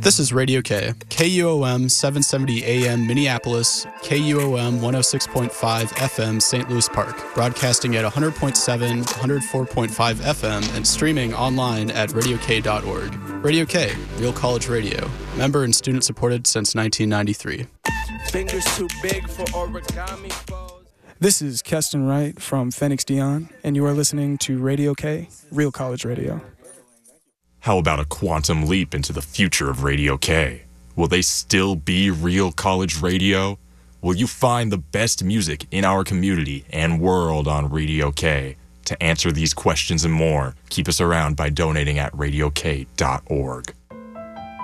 This is Radio K, KUOM 770 AM Minneapolis, KUOM 106.5 FM St. Louis Park, broadcasting at 100.7, 104.5 FM, and streaming online at radiok.org. Radio K, Real College Radio, member and student supported since 1993. Fingers too big for origami foes. This is Keston Wright from Phoenix Dion, and you are listening to Radio K, Real College Radio. How about a quantum leap into the future of Radio K? Will they still be real college radio? Will you find the best music in our community and world on Radio K? To answer these questions and more, keep us around by donating at radiok.org.